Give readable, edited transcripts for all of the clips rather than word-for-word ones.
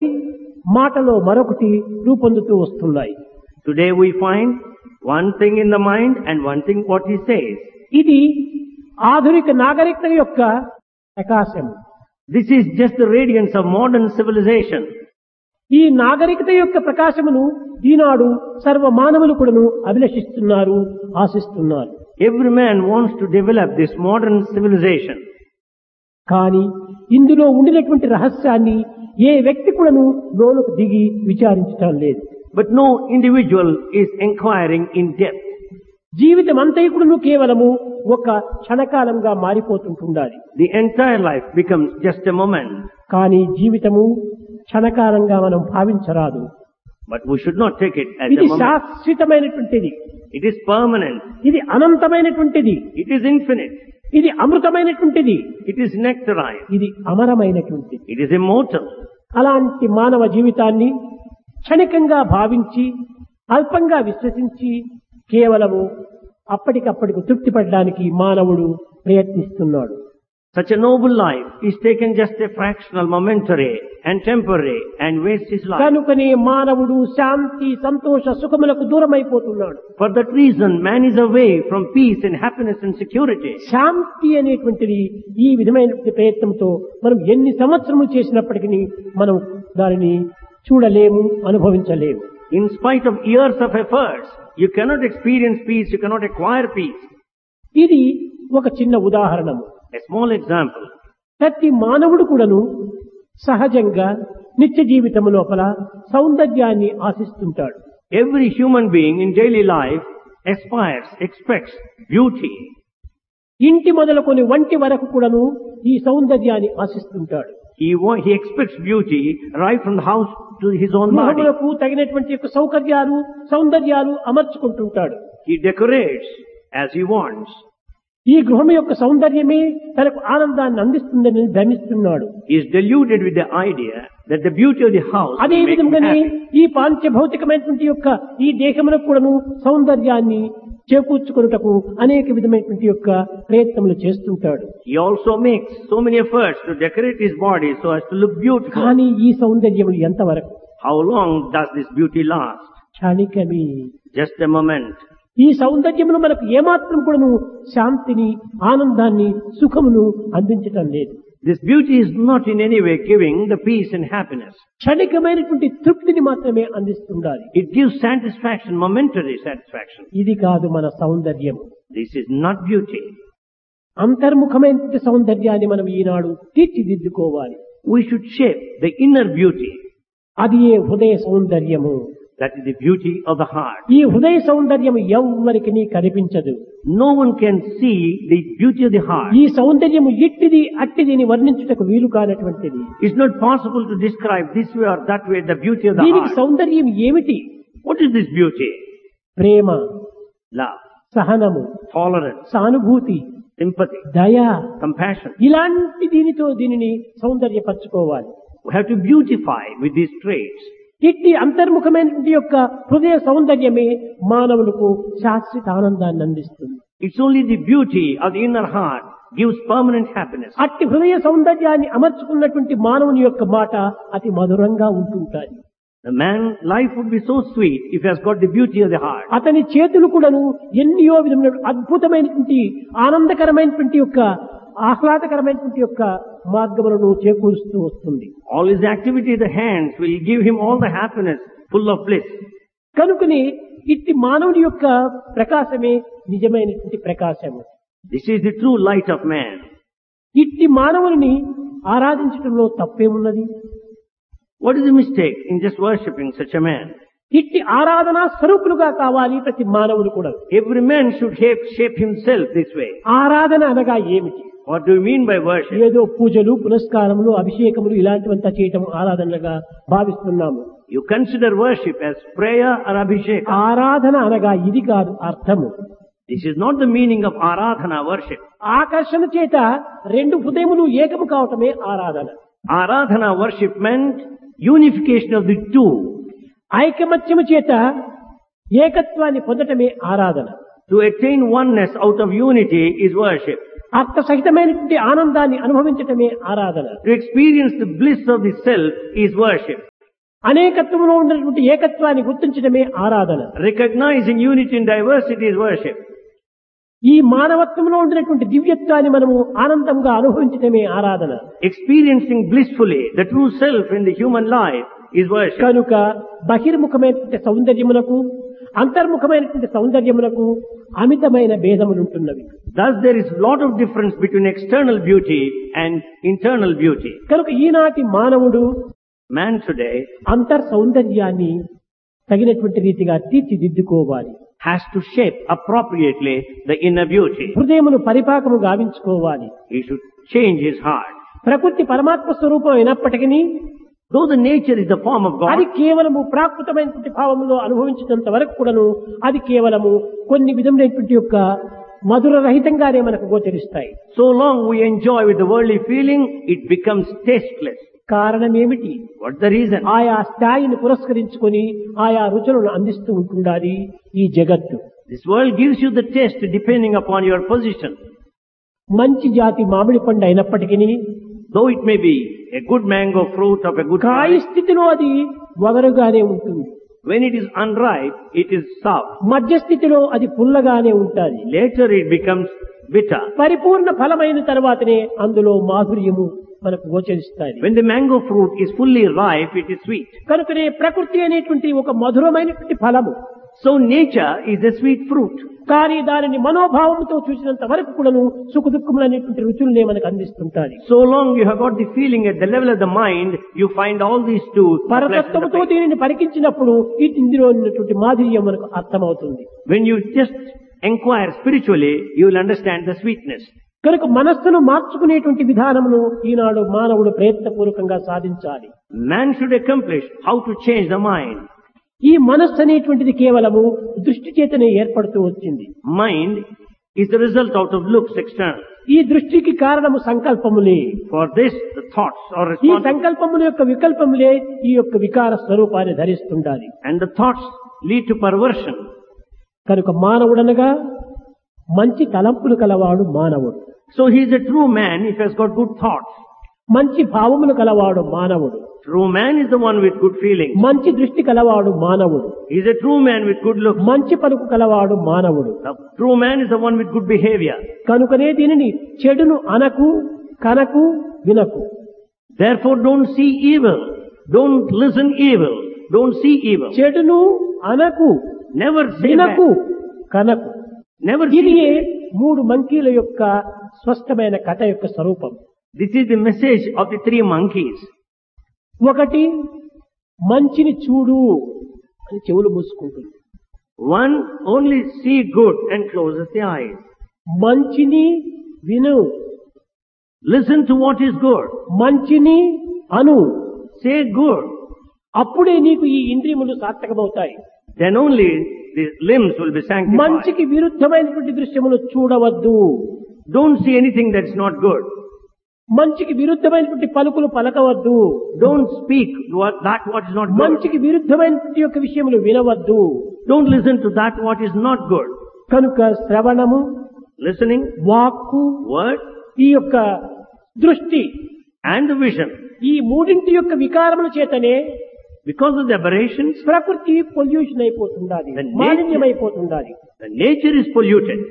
మాటలో మరొకటి రూపొందుతూ వస్తున్నాయి. Today we find one thing in the mind and one thing what he says. ఇది ఆధునిక నాగరికత యొక్క ప్రకాశం. This is just the radiance of modern civilization. ఈ నాగరికత యొక్క ప్రకాశమును ఈనాడు సర్వ మానవులు కూడాను అభిలషిస్తున్నారు, ఆశిస్తున్నారు. Every man wants to develop this modern civilization. కానీ ఇందులో ఉండినటువంటి రహస్యాన్ని ఏ వ్యక్తి కూడాను లోనుకు దిగి విచారించటం లేదు. But no individual is inquiring in depth. జీవితం అంతైకుడును కేవలము ఒక క్షణకాలంగా మారిపోతుంటుండాలి. The entire life becomes just a moment. కానీ జీవితము క్షణకాలంగా మనం భావించరాదు. But we should not take it as ఇది a moment. శాశ్వతమైనటువంటిది, It is permanent. ఇది అనంతమైనటువంటిది, It is infinite. ఇది అమృతమైనటువంటిది, It is nectarine. ఇది అమరమైనటువంటిది. It is immortal. అలాంటి మానవ జీవితాన్ని క్షణికంగా భావించి అల్పంగా విశ్వసించి కేవలము అప్పటికప్పటికి తృప్తి పడడానికి మానవుడు ప్రయత్నిస్తున్నాడు. Such a noble life is taken just a fractional, momentary and temporary and wastes his life. కనుకనే మానవుడు శాంతి సంతోష సుఖములకు దూరమైపోతున్నాడు. For that reason, man is away from peace and happiness and security. శాంతి అనేటువంటిది ఈ విధమైన ప్రయత్నంతో మనం ఎన్ని సంవత్సరములు చేసినప్పటికీ మనం దానిని చూడలేము, అనుభవించలేము. In spite of years of efforts, you cannot experience peace, you cannot acquire peace. ఇది ఒక చిన్న ఉదాహరణము. A small example. ప్రతి మానవుడు కూడాను సహజంగా నిత్య జీవితం లోపల సౌందర్యాన్ని ఆశిస్తుంటాడు. Every human being in daily life aspires, expects beauty. ఇంటి మొదలుకొని వంటి వరకు కూడాను ఈ సౌందర్యాన్ని ఆశిస్తుంటాడు. He expects beauty right from the house to his own body. గృహములకు తగినటువంటి యొక్క సౌకర్యాలు సౌందర్యాలు అమర్చుకుంటుంటాడు. He decorates as he wants. ఈ గృహం యొక్క సౌందర్యమే తనకు ఆనందాన్ని అందిస్తుందని భ్రమిస్తున్నాడు. He is deluded with the idea that the beauty of the house అదే will make him విధంగానే happy. ఈ పాంచభౌతికమైనటువంటి యొక్క ఈ దేహములకు కూడాను సౌందర్యాన్ని చేకూర్చుకొనుటకు అనేక విధమైనటువంటి యొక్క ప్రయత్నములు చేస్తుంటాడు. He also makes so many efforts to decorate his body so as to look beautiful. కానీ ఈ సౌందర్యములు ఎంతవరకు? How long does this beauty last? క్షణికమే. Just a moment. ఈ సౌందర్యమును మనకు ఏమాత్రం కూడాను శాంతిని, ఆనందాన్ని, సుఖమును అందించటం లేదు. This beauty is not in any way giving the peace and happiness. క్షణికమైనటువంటి తృప్తిని మాత్రమే అందిస్తుండాలి. It gives satisfaction, momentary satisfaction. ఇది కాదు మన సౌందర్యము. This is not beauty. అంతర్ముఖమైనటువంటి సౌందర్యాన్ని మనం ఈనాడు తీర్చిదిద్దుకోవాలి. We should shape the inner beauty. అది ఏ హృదయ సౌందర్యము. That is the beauty of the heart. ఈ హృదయ సౌందర్యం ఎవ్వరికి కనిపించదు. No one can see the beauty of the heart. ఈ సౌందర్యము ఇట్టిది అట్టిది అని వర్ణించుటకు వీలు కానటువంటిది. It's not possible to describe this way or that way the beauty of the దీనికి heart. సౌందర్యం ఏమిటి? What is this beauty? Prema, Love, సహనము, tolerance, సానుభూతి, sympathy, దయ, compassion. ఇలాంటి దీనితో దీనిని సౌందర్యపరచుకోవాలి. We have to beautify with these traits. ఇట్టి అంతర్ముఖమైనటువంటి యొక్క హృదయ సౌందర్యమే మానవులకు శాశ్వత ఆనందాన్ని అందిస్తుంది. It's only the beauty of the inner heart gives permanent happiness. అట్టి హృదయ సౌందర్యాన్ని అమర్చుకున్నటువంటి మానవుని యొక్క మాట అతి మధురంగా ఉంటుంటాయి. The man life would be so sweet if he has got the beauty of the heart. అతని చేతులు కూడాను ఎన్నో విధమైన అద్భుతమైనటువంటి ఆనందకరమైనటువంటి యొక్క ఆహ్లాదకరమైనటువంటి యొక్క మార్గములను చేకూరుస్తూ వస్తుంది. All his activity, the hands will give him all the happiness, full of bliss. కనుకనే ఇట్టి మానవుని యొక్క ప్రకాశమే నిజమైనటువంటి ప్రకాశము. This is the true light of man. ఇట్టి మానవుని ఆరాధించడంలో తప్పేమున్నది? What is the mistake in just worshipping such a man? ఇట్టి ఆరాధనా స్వరూపులుగా కావాలి ప్రతి మానవుడు కూడా. Every man should shape himself this way. ఆరాధన అనగా ఏమిటి? What do you mean by worship? ఏదో పూజలు, పునస్కారములు, అభిషేకములు ఇలాంటివంతా చేయటం ఆరాధనగా భావిస్తున్నాము. You consider worship as prayer or abhishek. ఆరాధన అనగా ఇది కాదు అర్థము. This is not the meaning of aradhana, worship. ఆకర్షణ చేత రెండు హృదయములు ఏకము కావటమే ఆరాధన. Aradhana, worship meant unification of the two. ఐకమత్యము చేత ఏకత్వాన్ని పొందటమే ఆరాధన. To attain oneness out of unity is worship. అర్థ సహితమైనటువంటి ఆనందాన్ని అనుభవించటమే ఆరాధన. To experience the bliss of the self is worship. అనేకత్వంలో ఉన్నటువంటి ఏకత్వాన్ని గుర్తించడమే ఆరాధన. Recognizing unity in diversity is worship. ఈ మానవత్వంలో ఉండినటువంటి దివ్యత్వాన్ని మనము ఆనందంగా అనుభవించడమే ఆరాధన. Experiencing blissfully the true self in the human life is worship. కనుక బహిర్ముఖమైనటువంటి సౌందర్యమునకు అంతర్ముఖమైనటువంటి సౌందర్యమునకు అమితమైన భేదములుంటున్నవి. Thus there is a lot of difference between external beauty and internal beauty. కనుక ఈనాటి మానవుడు Man today అంతర్ సౌందర్యాన్ని తగినటువంటి రీతిగా తీర్చిదిద్దుకోవాలి. has to shape appropriately the inner beauty. హృదయమును పరిపాకము గావించుకోవాలి. He should change his heart. ప్రకృతి పరమాత్మ స్వరూపం అయినప్పటికీ Though the nature is the form of అది God, కేవలము ప్రాకృతమైనటువంటి భావములో అనుభవించినంత వరకు కూడాను అది కేవలము కొన్ని విధములైనటువంటి యొక్క మధుర రహితంగానే మనకు గోచరిస్తాయి. so long we enjoy with the worldly feeling, it becomes tasteless. కారణం ఏమిటి? What's the reason? ఆయా స్థాయిని పురస్కరించుకొని ఆయా రుచులను అందిస్తూ ఉంటుండాలి ఈ జగత్తు. This world gives you the taste depending upon your position. మంచి జాతి మామిడి పండు అయినప్పటికీ Though it may be a good mango fruit of a good కాయ kind, స్థితిలో అది వగరుగానే ఉంటుంది. when it is unripe, it is sour. మధ్యస్థితిలో అది పుల్లగానే ఉంటుంది. Later it becomes bitter. పరిపూర్ణ ఫలమైన తర్వాతనే అందులో మాధుర్యము మనకు గోచరిస్తాయి. When the mango fruit is fully ripe, it is sweet. కనుకనే ప్రకృతి అనేటువంటి ఒక మధురమైనటువంటి ఫలము. So nature is a sweet fruit. కానీ దానిని మనోభావంతో చూసినంత వరకు కూడాను సుఖ దుఃఖములు అనేటువంటి రుచులనే మనకు అందిస్తుంటాయి. So long you have got the feeling at the level of the mind, you find all these two. పరతత్వముతో దీనిని పరికించినప్పుడు ఇందులో ఉన్నటువంటి మాధుర్యం మనకు అర్థమవుతుంది. When you just inquire spiritually, you will understand the sweetness. కనుక మనస్సును మార్చుకునేటువంటి విధానమును ఈనాడు మానవుడు ప్రయత్నపూర్వకంగా సాధించాలి. Man should accomplish how to change the mind. ఈ మనస్సు అనేటువంటిది కేవలము దృష్టి చేతనే ఏర్పడుతూ వచ్చింది. Mind is the result out of looks external. ఈ దృష్టికి కారణము సంకల్పములే. For this, the thoughts are ఈ responsible. సంకల్పముల యొక్క వికల్పములే ఈ యొక్క వికార స్వరూపాన్ని ధరిస్తుండాలి. And the thoughts lead to perversion. కనుక మానవుడనగా మంచి తలంపులు కలవాడు మానవుడు. So he is a true man if he has got good thoughts. మంచి భావములు కలవాడు మానవుడు. True man is the one with good feelings. మంచి దృష్టి కలవాడు మానవుడు. He is a true man with good looks. మంచి పలుకు కలవాడు మానవుడు. The true man is the one with good behavior. కనుకనే దీనిని చెడును అనకు కనకు వినకు. Therefore don't see evil. Don't listen evil. Don't see evil. చెడును అనకు Never say వినకు bad. కనకు. Never ఇది see. మూడు మంకీల యొక్క స్పష్టమైన కథ యొక్క స్వరూపం. This is the message of the three monkeys. ఒకటి మంచిని చూడు అని చెవులు మూసుకుంటుంది. One only see good and closes the eyes. మంచిని విను, Listen to what is good. మంచిని అను, Say good. అప్పుడే నీకు ఈ ఇంద్రియములు సార్థకమవుతాయి. Then only the limbs will be sanctified. మంచికి విరుద్ధమైనటువంటి దృశ్యములు చూడవద్దు. Don't see anything that's not good. మంచికి విరుద్ధమైనటువంటి పలుకులు పలకవద్దు. Don't speak that what is not good. మంచికి విరుద్ధమైనటువంటి యొక్క విషయములు వినవద్దు. Don't listen to that what is not good. కనుక శ్రవణము, Listening, వాక్కు, word, ఈ యొక్క దృష్టి, and the vision. ఈ మూడింటి యొక్క వికారముల చేతనే Because of the aberrations, ప్రకృతి pollution అయిపోతుండాలి, The nature- మాలిన్యమైపోతుండాలి. the nature is polluted.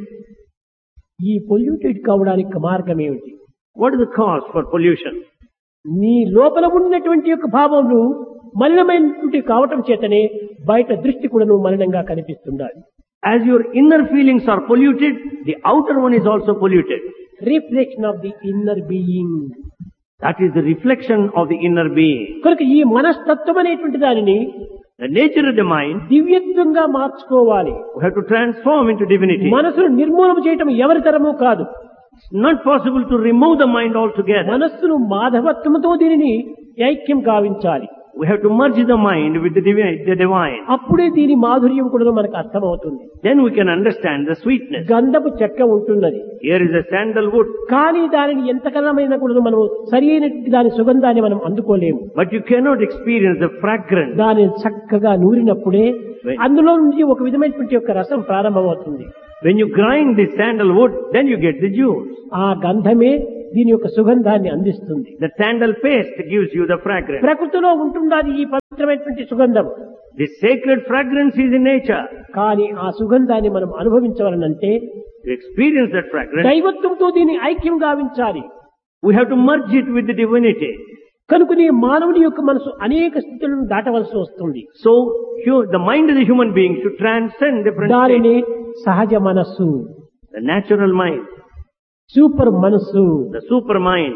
ఈ పొల్యూటెడ్ కావడానికి మార్గం ఏమిటి? What is the cause for pollution? నీ లోపల ఉన్నటువంటి యొక్క భావములు మలినమైనటువంటి కావటం చేతనే బయట దృష్టి కూడాను మలినంగా కనిపిస్తుండాలి. As your inner feelings are polluted, the outer one is also polluted. Reflection of the inner being. That is the reflection of the inner being. కనుక ఈ మనస్తత్వం అనేటువంటి దానిని The nature of the mind, దివ్యత్వంగా మార్చుకోవాలి. we have to transform into divinity. మనసును నిర్మూలన చేయటం ఎవరి తరము కాదు. It's not possible to remove the mind altogether. మనస్సును మాధవత్వముతో దీనిని ఐక్యం గావించాలి. We have to merge the mind with the divine. అప్పుడే దీని మాధుర్యం కూడా మనకు అర్థమవుతుంది. Then we can understand the sweetness. గంధపు చెక్క ఉంటున్నది, Here is a sandalwood, కానీ దానిని ఎంతకాలమైనా కూడా మనం సరి అయినటువంటి దాని సుగంధాన్ని మనం అందుకోలేము. but you cannot experience the fragrance. దానిని చక్కగా నూరినప్పుడే అందులో నుంచి ఒక విధమైనటువంటి యొక్క రసం ప్రారంభమవుతుంది. When you grind the sandalwood, then you get the juice. ఆ గంధమే దీని యొక్క సుగంధాన్ని అందిస్తుంది. The sandal paste gives you the fragrance. ప్రకృతిలో ఉంటుండాలి ఈ పవిత్రమైనటువంటి సుగంధం. This sacred fragrance is in nature. కానీ ఆ సుగంధాన్ని మనం అనుభవించవలనంటే To experience that fragrance, దైవత్వంతో దీన్ని ఐక్యం గావించాలి. we have to merge it with the divinity. కనుకనే మానవుని యొక్క మనసు అనేక స్థితులను దాటవలసి వస్తుంది. So, the mind of the human being should transcend different దానిని states. సహజ మనస్సు, The natural mind, సూపర్ మనస్సు, the super mind,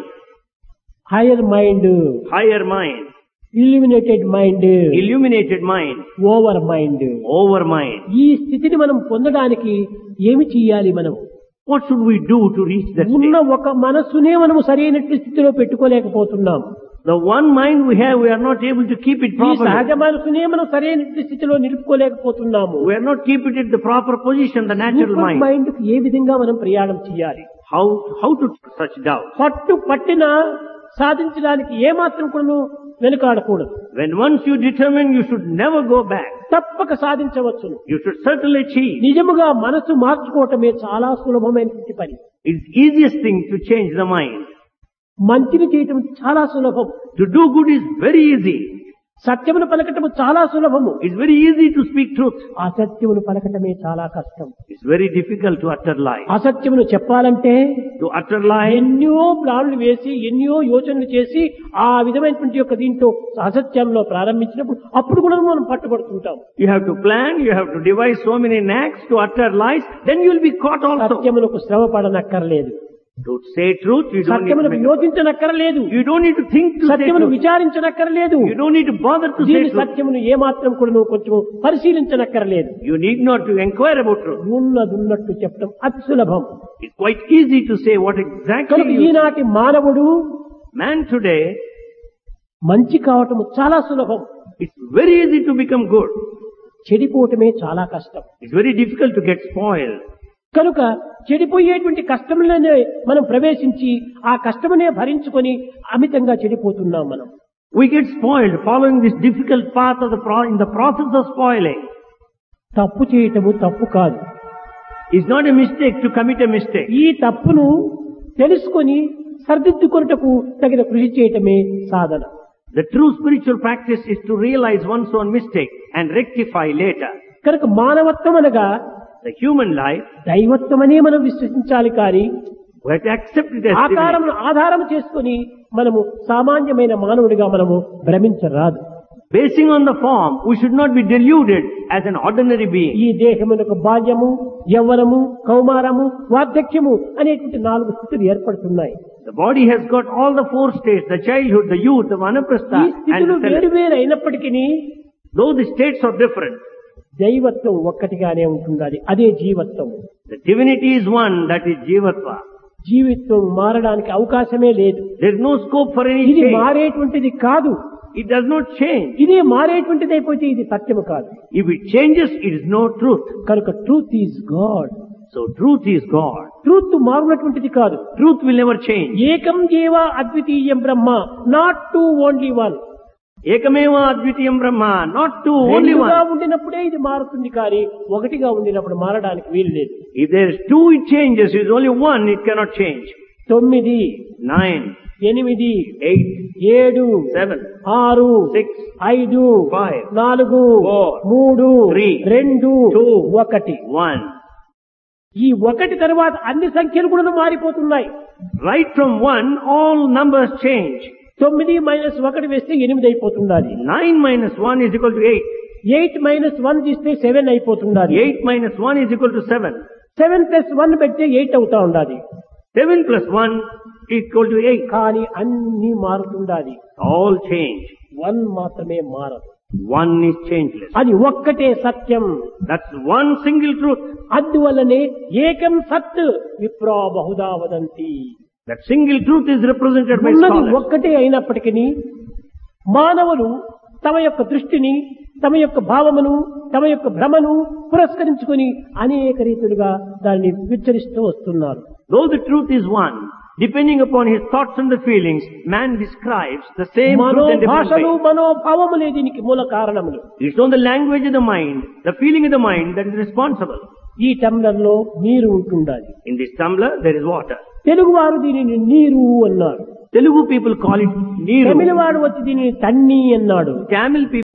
hire mind, higher mind, illuminated mind, illuminated mind, over mind. over mind. ఈ స్థితిని మనం పొందడానికి ఏమి చెయ్యాలి? మనం What should we do to reach that ఉన్న state? ఒక మనస్సునే మనము సరైనటువంటి స్థితిలో పెట్టుకోలేకపోతున్నాం. The one mind we have, we are not able to keep it ఈ properly. సహజ మనస్సునే మనం సరైనటువంటి స్థితిలో నిలుపుకోలేకపోతున్నాము. We are not keeping it the proper position, the natural super mind. Mind కి ఏ విధంగా మనం ప్రయాణం చేయాలి? How to such doubt? పట్టిన సాధించడానికి ఏమాత్రం కూడా వెనుకాడకూడదు. When once you determine, you should never go back. తప్పక సాధించవచ్చును. You should certainly achieve. నిజముగా మనసు మార్చుకోవటమే చాలా సులభమైనటువంటి పని. It's easiest thing to change the mind. మంచిని చేయటం చాలా సులభం. To do good is very easy. సత్యమును పలకటము చాలా సులభము. It's very easy to speak truth. అసత్యమును పలకటమే చాలా కష్టం. It's very difficult to utter lies. అసత్యమును చెప్పాలంటే To utter lies, ఎన్నో ప్లాన్లు వేసి ఎన్నో యోచనలు చేసి ఆ విధమైనటువంటి యొక్క దీంతో అసత్యంలో ప్రారంభించినప్పుడు అప్పుడు కూడా మనం పట్టుబడుతుంటాం. you have to plan, you have to devise so many acts to utter lies, then you will be caught also. సత్యమునకు శ్రమ పడనక్కర్లేదు. To say truth, you don't need to సత్యమునకు make యోచించనక్కర్లేదు. You don't need to think to say సత్యమును truth. విచారించనక్కర్లేదు. You don't need to bother to say దీని truth. సత్యమును ఏమాత్రం కూడా నువ్వు కొంచెం పరిశీలించనక్కర్లేదు. You need not to inquire about truth. ఉన్నదున్నట్టు చెప్పడం అతి సులభం. It's quite easy to say what exactly కనుక you ఈనాటి మానవుడు Man today, మంచి కావటం చాలా సులభం. it's very easy to become good. చెడిపోవటమే చాలా కష్టం. It's very difficult to get spoiled. కనుక చెడిపోయేటువంటి కష్టములనే మనం ప్రవేశించి ఆ కష్టమునే భరించుకొని అమితంగా చెడిపోతున్నాం మనం. We get spoiled following this difficult path of in the process of spoiling. తప్పు చేయటము తప్పు కాదు. It's not a mistake to commit a mistake. ఈ తప్పును తెలుసుకొని సరిదిద్దుకొనుటకు తగిన కృషి చేయటమే సాధన. The true spiritual practice is to realize one's own mistake and rectify later. కనుక మానవత్వం అనగా The human life, దైవత్వమనే మనం విశ్వసించాలి. కానీ we have to accept it as divine. ఆకారమును ఆధారం చేసుకుని మనము సామాన్యమైన మానవుడిగా మనము భ్రమించరాదు. Basing on the form, we should not be deluded as an ordinary being. ఈ దేహమునకు బాల్యము, యవ్వనము, కౌమారము, వార్ధక్యము అనేటువంటి 4 స్థితులు ఏర్పడుతున్నాయి. The body has got all the 4 states, the childhood, the youth, the vanaprastha, ఈ and స్థితులు the వేరు వేరు అయినప్పటికీ though the states are different, దైవత్వం ఒక్కటిగానే ఉంటుండాలి. అదే జీవత్వం. the divinity is one, that is Jivatva. జీవిత్వం మారడానికి అవకాశమే లేదు. There is no scope for any ఇది change. మారేటువంటిది కాదు. It does not change. ఇదే మారేటువంటిది అయిపోతే ఇది సత్యము కాదు. If it changes, it is no truth. కనుక truth is God. So truth is God. Truth మారునటువంటిది కాదు. Truth will never change. ఏకం జీవ అద్వితీయం బ్రహ్మ, not two only one. Ekameva Advitiyam Brahma, not two, only రెండుగా one. ఉండినప్పుడే ఇది మారుతుంది, కానీ ఒకటిగా ఉండినప్పుడు మారడానికి వీలు లేదు. If there is two, it changes. If there is only one, it cannot change. 9, 9, 8, 8, 7, 7, 6, 6, 5, 5, 4, 4, 3, 3, 2, 2, 1. 1. ఈ 1 తర్వాత అన్ని సంఖ్యలు కూడా మారిపోతున్నాయి. Right from 1, all numbers change. 9 minus 1 వేస్తే 8 అయిపోతున్నది. 9 minus 1 is equal to 8. 8 minus 1 తీస్తే 7 అయిపోతున్నది. 8 minus 1 is equal to 7. 7 plus 1 పెడితే 8 అవుతా ఉండాలి. 7 plus 1 is equal to 8. కానీ అన్ని మారుతుండాలి. All change. 1 మాత్రమే మారదు. 1 is changeless. అది ఒక్కటే సత్యం. That's one single truth. అందువల్లనే ఏకం సత్ విప్రా Bahuda వదంతి. That single truth is represented by ఉన్నది scholars. ఒక్కటే అయినప్పటికీ మానవులు తమ యొక్క దృష్టిని, తమ యొక్క భావమును, తమ యొక్క భ్రమను పురస్కరించుకొని అనేక రీతులుగా దాన్ని విచ్చరిస్తూ వస్తున్నారు. Though the truth is one, depending upon his thoughts and the feelings, man describes the same truth in different మనోభాషలు, ways. మనోభావములే దీనికి మూల కారణములు. It's on the language of the mind, the feeling of the mind that is responsible. ఈ టంబ్లర్లో నీరు ఉంటుండాలి. In this tumbler, there is water. తెలుగువారు దీనిని నీరు అన్నారు. Telugu people call it Neeru. తమిళవాడు వచ్చి దీనిని తన్ని అన్నాడు. Tamil people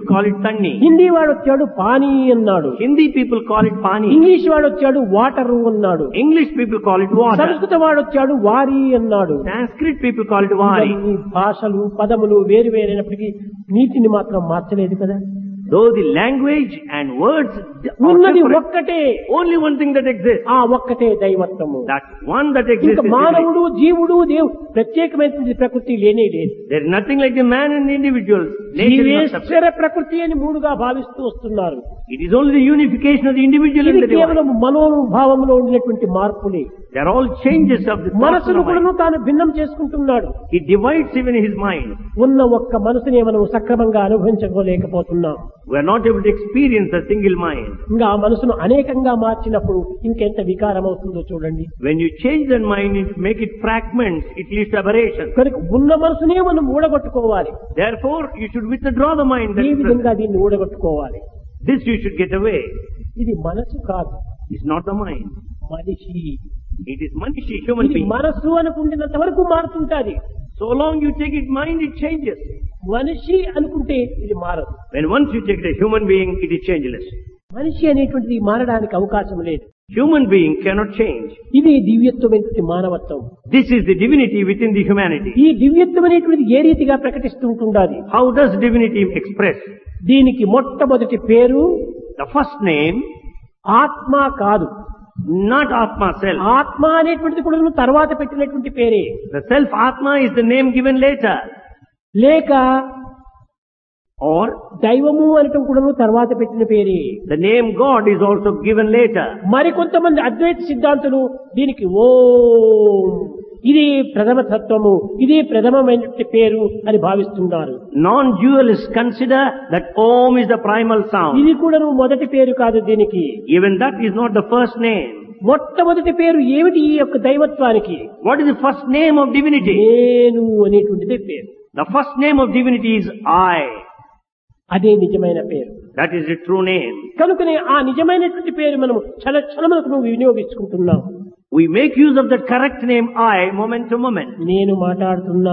call it tanni. Hindi వాడు వచ్చాడు పానీ అన్నాడు. Hindi people call it pani. English వాడు వచ్చాడు వాటరు అన్నాడు. English people call it water. సంస్కృత వాడు వచ్చాడు వారి అన్నాడు. Sanskrit people call it vari. ఇవన్నీ భాషలు పదములు వేరు వేరైనప్పటికీ నీతిని మాత్రం మార్చలేదు కదా. Though the language and words are ఉన్నది separate, ఒక్కటే, only one thing that exists. ఆ ఒక్కటే దైవత్వము. That one that exists ఇంకా is divinity. మానవుడు జీవుడు ప్రత్యేకమైనటువంటి ప్రకృతి లేనే లేదు. There is nothing like the man and the individuals. Nature is not separate. జీవేశ్వర ప్రకృతి అని మూడుగా భావిస్తూ వస్తున్నారు. It is only the unification of the individual and ఇది the divine. కేవలం మనోభావంలో ఉండినటువంటి మార్పులే. They are all changes of the thoughts మనసును of the కూడా mind. తాను భిన్నం చేసుకుంటున్నాడు. He divides even his mind. ఉన్న ఒక్క మనసునే మనం సక్రమంగా అనుభవించుకోలేకపోతున్నాం. We are not able to experience a single mind. ఇంకా ఆ మనసును అనేకంగా మార్చినప్పుడు ఇంకెంత వికారం అవుతుందో చూడండి. When you change that mind and make it fragments, it leads to aberration. కనుక ఉన్న మనసునే మనం ఊడగొట్టుకోవాలి. Therefore, you should withdraw the mind. ఈ That is విధంగా దీన్ని ఊడగొట్టుకోవాలి. this you should get away. ఇది మనసు కాదు, It's not the mind. మనిషి. It is manishi, human ఇది being. మనసు అనుకుంటున్నంత వరకు మారుతుంటాది. So long you take it mind, it changes. మనిషి అనుకుంటే ఇది మారదు. When once you take it a human being, it is changeless. మనిషి అనేటువంటిది మారడానికి అవకాశం లేదు. Human being cannot change. ఇది దివ్యత్వమైనటువంటి మానవత్వం. This is the divinity within the humanity. ఈ దివ్యత్వం అనేటువంటిది ఏ రీతిగా ప్రకటిస్తుంటుండాలి. How does divinity express? దీనికి మొట్టమొదటి పేరు The first name, ఆత్మ కాదు. not Atma self. ఆత్మ అనేటువంటిది కూడా నువ్వు తర్వాత పెట్టినటువంటి పేరే. The self Atma is the name given later. లేక Or దైవము అనటం కూడా నువ్వు తర్వాత పెట్టిన పేరే. the name God is also given later. మరికొంతమంది అద్వైత సిద్ధాంతులు దీనికి ఓం, ఇది ప్రథమ తత్వము, ఇది ప్రథమమైనటువంటి పేరు అని భావిస్తున్నారు. Non-dualists consider that Om is the primal sound. ఇది కూడా నువ్వు మొదటి పేరు కాదు దీనికి. Even that is not the first name. మొట్టమొదటి పేరు ఏమిటి ఈ యొక్క దైవత్వానికి? What is the first name of divinity? నేను అనేటువంటిదే పేరు. The first name of divinity is I. అదే నిజమైన పేరు. That is the true name. కనుకనే ఆ నిజమైనటువంటి పేరు మనము క్షణములకు నువ్వు వినియోగించుకుంటున్నావు. We make use of that correct name I moment to moment. నేను మాట్లాడుతున్నా,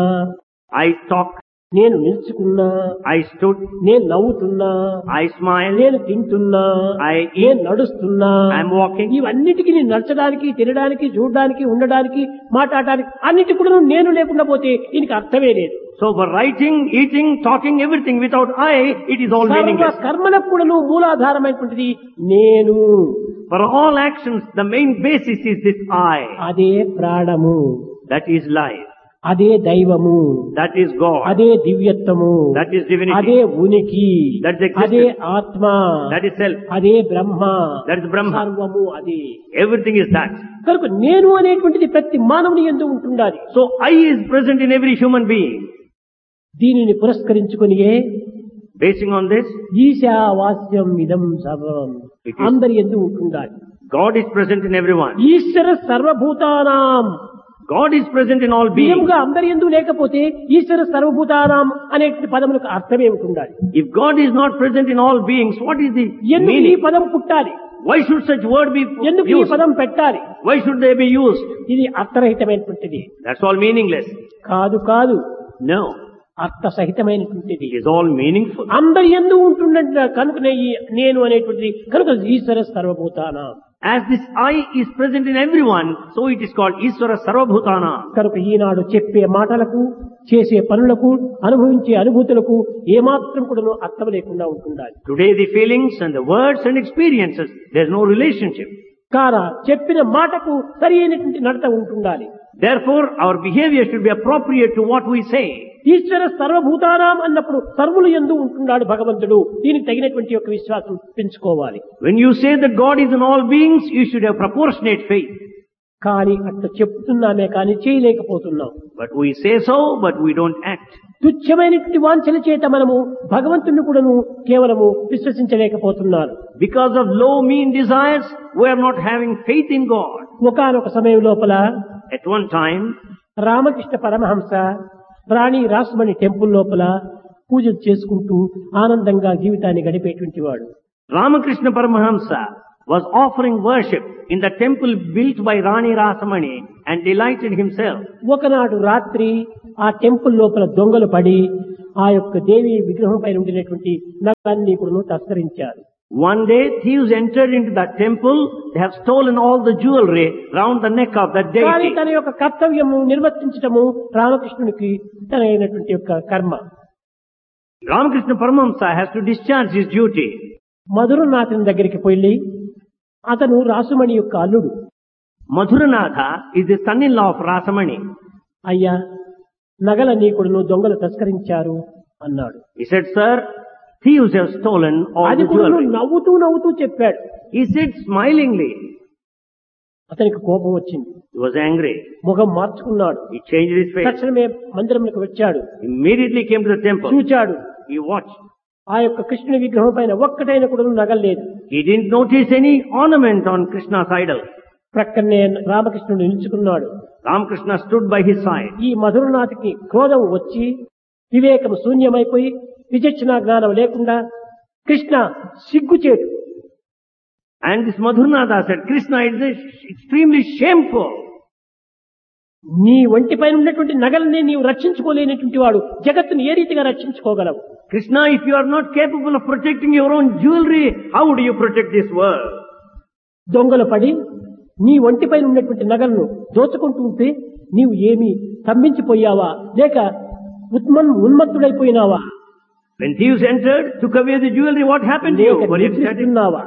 I talk, నేను నిల్చుకున్నా, I stood, నేను నవ్వుతున్నా, I smile, నేను తింటున్నా, I eat, నేను నడుస్తున్నా, I am walking. ఇవన్నిటికీ నేను నడచడానికి, తినడానికి, చూడడానికి, ఉండడానికి, మాట్లాడడానికి అన్నిటి కూడా నేను లేకుండా పోతే దీనికి అర్థమే లేదు. So for writing, eating, talking, everything without I, it is all సర్వ meaningless. కర్మలకు కూడా మూలాధారమైనటువంటిది నేను. For all actions, the main basis is this I. అదే ప్రాణము, That is life. అదే దైవము, That is God. అదే దివ్యత్వము, That is divinity. అదే ఉనికి, That is existence. అదే ఆత్మ, That is self. అదే బ్రహ్మ, That is Brahma. సర్వము అదే. Everything is that. కనుక నేను అనేటువంటిది ప్రతి మానవుని యందు ఉంటుండాలి. So I is present in every human being. దీనిని పురస్కరించుకునియే Basing on this, ఈశావాస్యం ఇదం సర్వం అందరి యందు ఉంటుండాలి. God is present in everyone. ఈశ్వర సర్వభూతానాం, God is present in all beings. నిజంగా అందరి యందు లేకపోతే ఈశ్వర సర్వభూతానాం అనే పదములకు అర్థమే ఉంటుండాలి. If God is not present in all beings, what is the ఎందుకు ఈ meaning? పదం పుట్టాలి? Why should such word be ఎందుకు ఈ used? పదం పెట్టాలి? Why should they be used? ఇది అర్థరహితమైనటువంటిది That's all meaningless. కాదు. కాదు, No, అర్థ సహితమైనటువంటిది. it is all meaningful. అందరి యందు ఉంటుండ కనుకనే ఈ నేను అనేటువంటిది కనుక ఈశ్వర సర్వభూతానాం. As this I is present in everyone, so it is called Isvara Sarvabhutana. కనుక ఈనాడు చెప్పే మాటలకు, చేసే పనులకు, అనుభవించే అనుభూతులకు ఏమాత్రం కూడా అర్థం లేకుండా ఉంటుండాలి. Today the feelings and the words and experiences, there is no relationship. కారా చెప్పిన మాటకు సరి అయినటువంటి నడత ఉంటుండాలి. Therefore, our behavior should be appropriate to what we say. ఈశ్వర సర్వభూతానాం అన్నప్పుడు సర్వులు యందు ఉంటున్నాడు భగవంతుడు. దీనికి తగినటువంటి యొక్క విశ్వాసం పెంచుకోవాలి. When you say that God is in all beings, you should have proportionate faith. కానీ అట్లా చెప్తున్నామే కానీ చేయలేకపోతున్నాం. But we say so, but we don't act. తుచ్చమైనటువంటి వాంఛల చేత మనము భగవంతుని కూడాను కేవలము విశ్వసించలేకపోతున్నారు. Because of low, mean desires, we are not having faith in God. ఒకానొక సమయం లోపల At one time, Ramakrishna Paramahamsa Rani రాస్మణి temple లోపల పూజలు చేసుకుంటూ ఆనందంగా జీవితాన్ని గడిపేటువంటి వాడు. Ramakrishna Paramahamsa was offering worship in the temple built by Rani Rasamani and delighted himself. ఒకనాడు రాత్రి ఆ టెంపుల్ లోపల దొంగలు పడి ఆ యొక్క దేవి విగ్రహం పైన ఉండినటువంటి నగలన్నీ కూడా తస్కరించారు. One day, thieves entered into that temple. They have stolen all the jewelry round the neck of that కానీ deity. తన యొక్క కర్తవ్యము నిర్వర్తించటము రామకృష్ణునికి తన అయినటువంటి యొక్క కర్మ. Ramakrishna Paramahamsa has to discharge his duty. మధురనాథుని దగ్గరికి పోయి అతను రాసుమణి యొక్క అల్లుడు. Madhuranatha is the son-in-law of Rasamani. అయ్యా నగలన్నీ కూడా దొంగలు తస్కరించారు అన్నాడు. He said, "Sir, thieves have stolen all అది the కూడా jewelry." నవ్వుతూ చెప్పాడు. He said smilingly. అతనికి కోపం వచ్చింది. He was angry. ముఖం మార్చుకున్నాడు. He changed his face. తక్షణమే మందిరంలోకి వచ్చాడు. Immediately came to the temple. చూచాడు. He watched. ఆ యొక్క కృష్ణుని విగ్రహం పైన ఒక్కటైన కూడా నగలేదు. He didn't notice any ornament on Krishna's idol. ప్రక్కనే రామకృష్ణుడు నిలుచుకున్నాడు. Ramakrishna stood by his side. ఈ మధురనాథుకి క్రోధం వచ్చి వివేకం శూన్యమైపోయి విచక్షణ జ్ఞానం లేకుండా కృష్ణ సిగ్గుచేటు. And this Madhuranatha said, "Krishna, it is extremely shameful. నీ ఒంటి పైన ఉన్నటువంటి నగలనే నీవు రక్షించుకోలేనటువంటి వాడు జగత్తును ఏ రీతిగా రక్షించుకోగలవు? Krishna, if you are not capable of protecting your own jewelry, how would you protect this world?" దొంగలు పడి నీ ఒంటి పైన ఉన్నటువంటి నగలను దోచుకుంటూ ఉంటే నీవు ఏమి స్తంభించిపోయావా లేక ఉన్మత్తుడైపోయినావా? When thieves entered, took away the jewelry, what happened to you? లేక Were you ecstatic? నిద్రిస్తున్నావా?